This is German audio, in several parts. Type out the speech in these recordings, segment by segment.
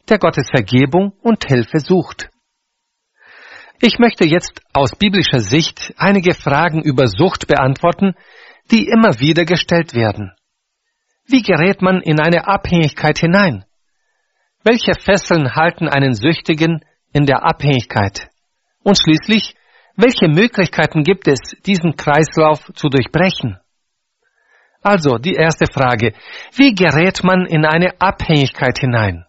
der Gottes Vergebung und Hilfe sucht. Ich möchte jetzt aus biblischer Sicht einige Fragen über Sucht beantworten, die immer wieder gestellt werden. Wie gerät man in eine Abhängigkeit hinein? Welche Fesseln halten einen Süchtigen in der Abhängigkeit? Und schließlich, welche Möglichkeiten gibt es, diesen Kreislauf zu durchbrechen? Also, die erste Frage: Wie gerät man in eine Abhängigkeit hinein?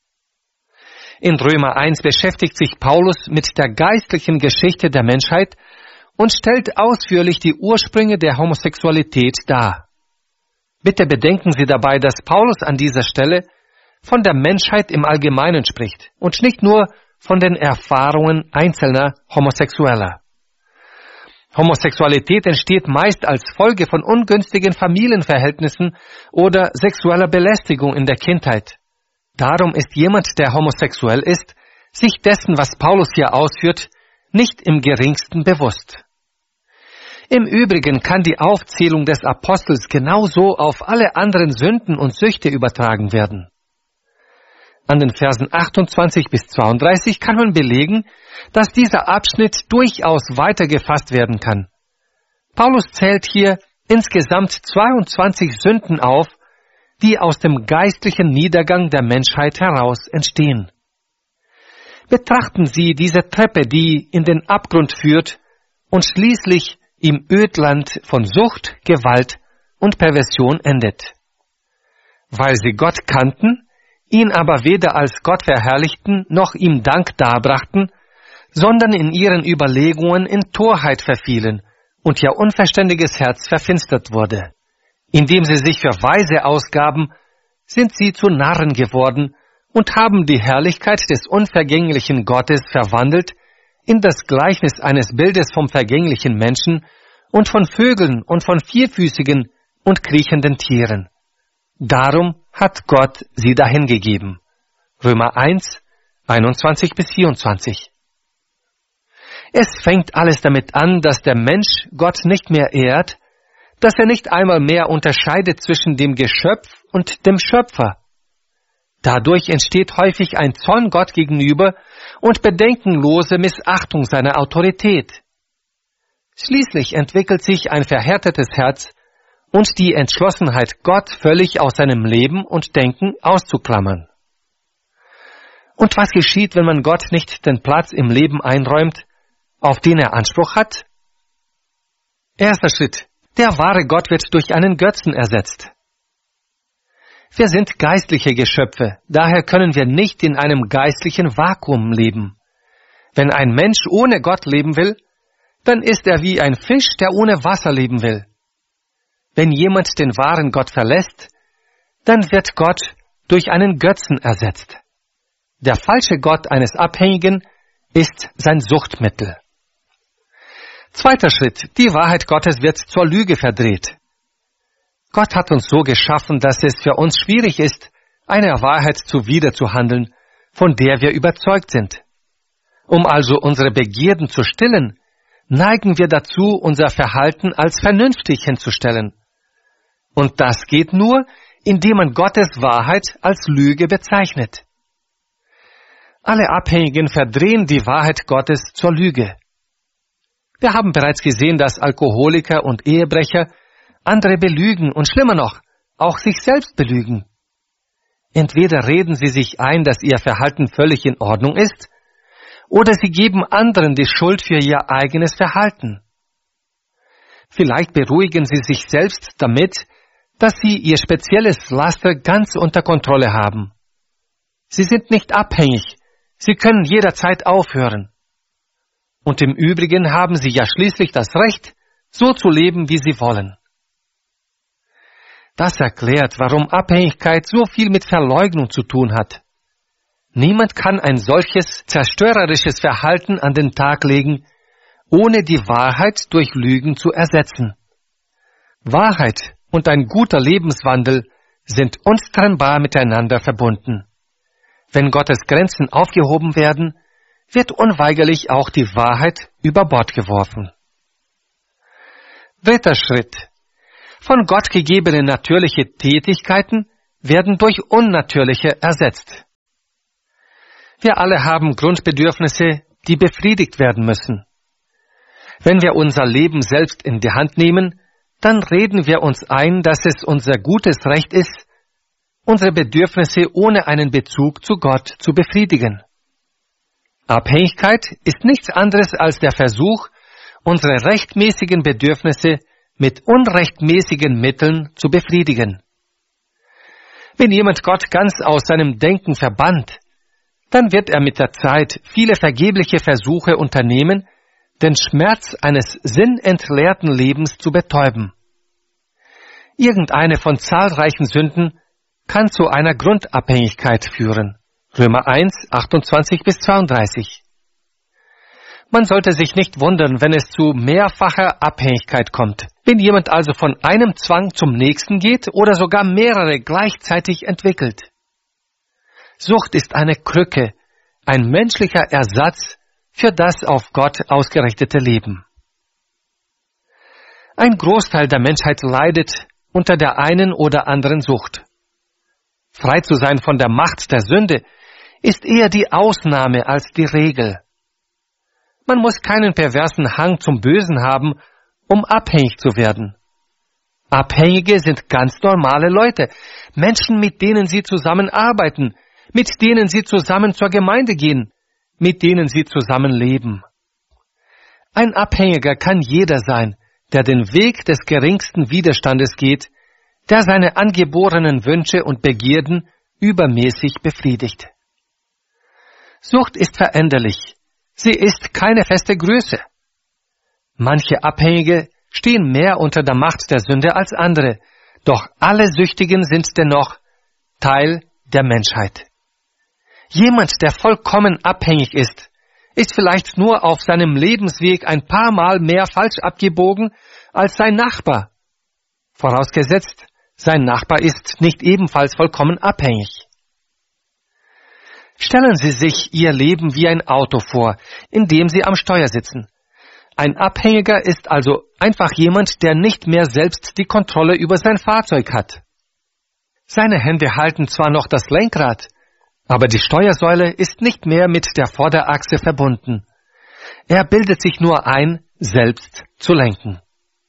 In Römer 1 beschäftigt sich Paulus mit der geistlichen Geschichte der Menschheit und stellt ausführlich die Ursprünge der Homosexualität dar. Bitte bedenken Sie dabei, dass Paulus an dieser Stelle von der Menschheit im Allgemeinen spricht und nicht nur von den Erfahrungen einzelner Homosexueller. Homosexualität entsteht meist als Folge von ungünstigen Familienverhältnissen oder sexueller Belästigung in der Kindheit. Darum ist jemand, der homosexuell ist, sich dessen, was Paulus hier ausführt, nicht im geringsten bewusst. Im Übrigen kann die Aufzählung des Apostels genauso auf alle anderen Sünden und Süchte übertragen werden. An den Versen 28 bis 32 kann man belegen, dass dieser Abschnitt durchaus weitergefasst werden kann. Paulus zählt hier insgesamt 22 Sünden auf, die aus dem geistlichen Niedergang der Menschheit heraus entstehen. Betrachten Sie diese Treppe, die in den Abgrund führt und schließlich im Ödland von Sucht, Gewalt und Perversion endet. Weil sie Gott kannten, ihn aber weder als Gott verherrlichten, noch ihm Dank darbrachten, sondern in ihren Überlegungen in Torheit verfielen und ihr unverständiges Herz verfinstert wurde. Indem sie sich für Weise ausgaben, sind sie zu Narren geworden und haben die Herrlichkeit des unvergänglichen Gottes verwandelt in das Gleichnis eines Bildes vom vergänglichen Menschen und von Vögeln und von vierfüßigen und kriechenden Tieren. Darum hat Gott sie dahingegeben. Römer 1, 21 bis 24. Es fängt alles damit an, dass der Mensch Gott nicht mehr ehrt, dass er nicht einmal mehr unterscheidet zwischen dem Geschöpf und dem Schöpfer. Dadurch entsteht häufig ein Zorn Gott gegenüber und bedenkenlose Missachtung seiner Autorität. Schließlich entwickelt sich ein verhärtetes Herz und die Entschlossenheit, Gott völlig aus seinem Leben und Denken auszuklammern. Und was geschieht, wenn man Gott nicht den Platz im Leben einräumt, auf den er Anspruch hat? Erster Schritt: Der wahre Gott wird durch einen Götzen ersetzt. Wir sind geistliche Geschöpfe, daher können wir nicht in einem geistlichen Vakuum leben. Wenn ein Mensch ohne Gott leben will, dann ist er wie ein Fisch, der ohne Wasser leben will. Wenn jemand den wahren Gott verlässt, dann wird Gott durch einen Götzen ersetzt. Der falsche Gott eines Abhängigen ist sein Suchtmittel. Zweiter Schritt: Die Wahrheit Gottes wird zur Lüge verdreht. Gott hat uns so geschaffen, dass es für uns schwierig ist, einer Wahrheit zuwider zu handeln, von der wir überzeugt sind. Um also unsere Begierden zu stillen, neigen wir dazu, unser Verhalten als vernünftig hinzustellen. Und das geht nur, indem man Gottes Wahrheit als Lüge bezeichnet. Alle Abhängigen verdrehen die Wahrheit Gottes zur Lüge. Wir haben bereits gesehen, dass Alkoholiker und Ehebrecher andere belügen und schlimmer noch, auch sich selbst belügen. Entweder reden sie sich ein, dass ihr Verhalten völlig in Ordnung ist, oder sie geben anderen die Schuld für ihr eigenes Verhalten. Vielleicht beruhigen sie sich selbst damit, dass sie ihr spezielles Laster ganz unter Kontrolle haben. Sie sind nicht abhängig, sie können jederzeit aufhören. Und im Übrigen haben sie ja schließlich das Recht, so zu leben, wie sie wollen. Das erklärt, warum Abhängigkeit so viel mit Verleugnung zu tun hat. Niemand kann ein solches zerstörerisches Verhalten an den Tag legen, ohne die Wahrheit durch Lügen zu ersetzen. Wahrheit und ein guter Lebenswandel sind untrennbar miteinander verbunden. Wenn Gottes Grenzen aufgehoben werden, wird unweigerlich auch die Wahrheit über Bord geworfen. Dritter Schritt: Von Gott gegebene natürliche Tätigkeiten werden durch unnatürliche ersetzt. Wir alle haben Grundbedürfnisse, die befriedigt werden müssen. Wenn wir unser Leben selbst in die Hand nehmen, dann reden wir uns ein, dass es unser gutes Recht ist, unsere Bedürfnisse ohne einen Bezug zu Gott zu befriedigen. Abhängigkeit ist nichts anderes als der Versuch, unsere rechtmäßigen Bedürfnisse mit unrechtmäßigen Mitteln zu befriedigen. Wenn jemand Gott ganz aus seinem Denken verbannt, dann wird er mit der Zeit viele vergebliche Versuche unternehmen, den Schmerz eines sinnentleerten Lebens zu betäuben. Irgendeine von zahlreichen Sünden kann zu einer Grundabhängigkeit führen. Römer 1, 28-32. Man sollte sich nicht wundern, wenn es zu mehrfacher Abhängigkeit kommt. Wenn jemand also von einem Zwang zum nächsten geht oder sogar mehrere gleichzeitig entwickelt. Sucht ist eine Krücke, ein menschlicher Ersatz für das auf Gott ausgerichtete Leben. Ein Großteil der Menschheit leidet unter der einen oder anderen Sucht. Frei zu sein von der Macht der Sünde ist eher die Ausnahme als die Regel. Man muss keinen perversen Hang zum Bösen haben, um abhängig zu werden. Abhängige sind ganz normale Leute, Menschen, mit denen sie zusammenarbeiten, mit denen sie zusammen zur Gemeinde gehen, mit denen sie zusammen leben. Ein Abhängiger kann jeder sein, der den Weg des geringsten Widerstandes geht, der seine angeborenen Wünsche und Begierden übermäßig befriedigt. Sucht ist veränderlich. Sie ist keine feste Größe. Manche Abhängige stehen mehr unter der Macht der Sünde als andere, doch alle Süchtigen sind dennoch Teil der Menschheit. Jemand, der vollkommen abhängig ist vielleicht nur auf seinem Lebensweg ein paar Mal mehr falsch abgebogen als sein Nachbar. Vorausgesetzt, sein Nachbar ist nicht ebenfalls vollkommen abhängig. Stellen Sie sich Ihr Leben wie ein Auto vor, in dem Sie am Steuer sitzen. Ein Abhängiger ist also einfach jemand, der nicht mehr selbst die Kontrolle über sein Fahrzeug hat. Seine Hände halten zwar noch das Lenkrad, aber die Steuersäule ist nicht mehr mit der Vorderachse verbunden. Er bildet sich nur ein, selbst zu lenken.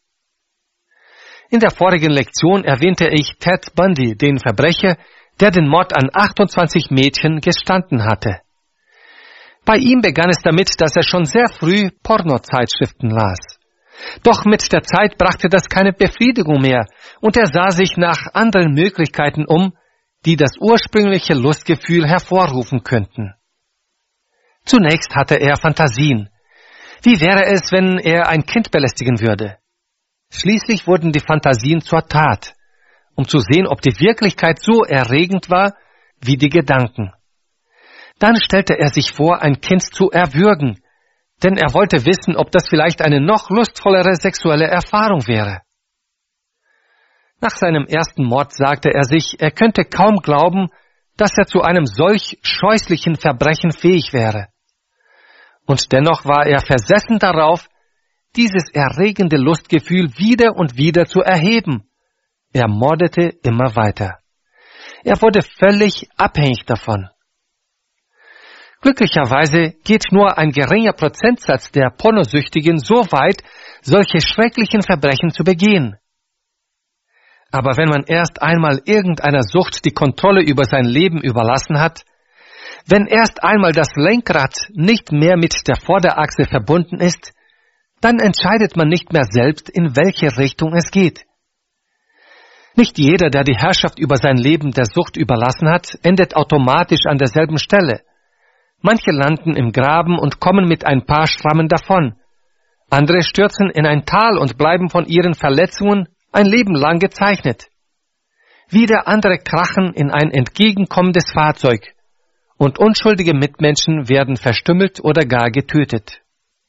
In der vorigen Lektion erwähnte ich Ted Bundy, den Verbrecher, der den Mord an 28 Mädchen gestanden hatte. Bei ihm begann es damit, dass er schon sehr früh Pornozeitschriften las. Doch mit der Zeit brachte das keine Befriedigung mehr und er sah sich nach anderen Möglichkeiten um, die das ursprüngliche Lustgefühl hervorrufen könnten. Zunächst hatte er Fantasien. Wie wäre es, wenn er ein Kind belästigen würde? Schließlich wurden die Fantasien zur Tat, um zu sehen, ob die Wirklichkeit so erregend war wie die Gedanken. Dann stellte er sich vor, ein Kind zu erwürgen, denn er wollte wissen, ob das vielleicht eine noch lustvollere sexuelle Erfahrung wäre. Nach seinem ersten Mord sagte er sich, er könnte kaum glauben, dass er zu einem solch scheußlichen Verbrechen fähig wäre. Und dennoch war er versessen darauf, dieses erregende Lustgefühl wieder und wieder zu erheben. Er mordete immer weiter. Er wurde völlig abhängig davon. Glücklicherweise geht nur ein geringer Prozentsatz der Pornosüchtigen so weit, solche schrecklichen Verbrechen zu begehen. Aber wenn man erst einmal irgendeiner Sucht die Kontrolle über sein Leben überlassen hat, wenn erst einmal das Lenkrad nicht mehr mit der Vorderachse verbunden ist, dann entscheidet man nicht mehr selbst, in welche Richtung es geht. Nicht jeder, der die Herrschaft über sein Leben der Sucht überlassen hat, endet automatisch an derselben Stelle. Manche landen im Graben und kommen mit ein paar Schrammen davon. Andere stürzen in ein Tal und bleiben von ihren Verletzungen ein Leben lang gezeichnet. Wieder andere krachen in ein entgegenkommendes Fahrzeug und unschuldige Mitmenschen werden verstümmelt oder gar getötet.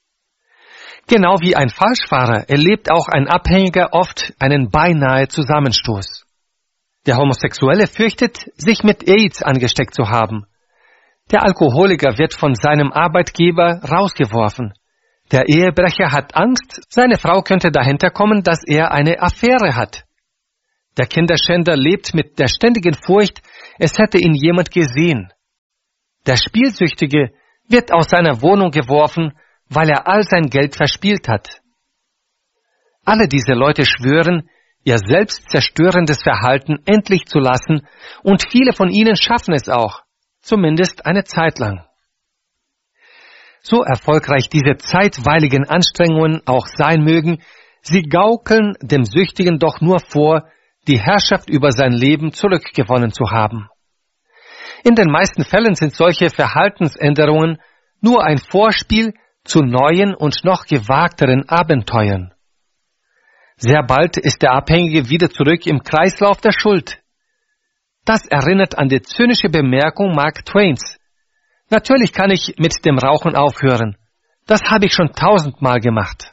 Genau wie ein Falschfahrer erlebt auch ein Abhängiger oft einen beinahe Zusammenstoß. Der Homosexuelle fürchtet, sich mit AIDS angesteckt zu haben. Der Alkoholiker wird von seinem Arbeitgeber rausgeworfen. Der Ehebrecher hat Angst, seine Frau könnte dahinter kommen, dass er eine Affäre hat. Der Kinderschänder lebt mit der ständigen Furcht, es hätte ihn jemand gesehen. Der Spielsüchtige wird aus seiner Wohnung geworfen, weil er all sein Geld verspielt hat. Alle diese Leute schwören, ihr selbstzerstörendes Verhalten endlich zu lassen, und viele von ihnen schaffen es auch, zumindest eine Zeit lang. So erfolgreich diese zeitweiligen Anstrengungen auch sein mögen, sie gaukeln dem Süchtigen doch nur vor, die Herrschaft über sein Leben zurückgewonnen zu haben. In den meisten Fällen sind solche Verhaltensänderungen nur ein Vorspiel zu neuen und noch gewagteren Abenteuern. Sehr bald ist der Abhängige wieder zurück im Kreislauf der Schuld. Das erinnert an die zynische Bemerkung Mark Twains: Natürlich kann ich mit dem Rauchen aufhören. Das habe ich schon 1000-mal gemacht.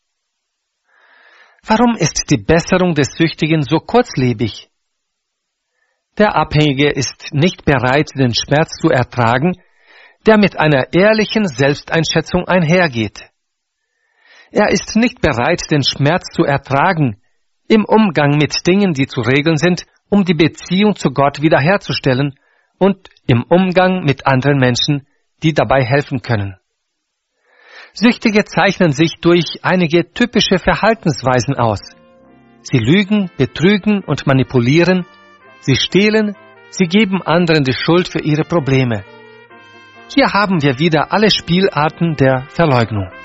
Warum ist die Besserung des Süchtigen so kurzlebig? Der Abhängige ist nicht bereit, den Schmerz zu ertragen, der mit einer ehrlichen Selbsteinschätzung einhergeht. Er ist nicht bereit, den Schmerz zu ertragen, im Umgang mit Dingen, die zu regeln sind, um die Beziehung zu Gott wiederherzustellen, und im Umgang mit anderen Menschen, die dabei helfen können. Süchtige zeichnen sich durch einige typische Verhaltensweisen aus. Sie lügen, betrügen und manipulieren, sie stehlen, sie geben anderen die Schuld für ihre Probleme. Hier haben wir wieder alle Spielarten der Verleugnung.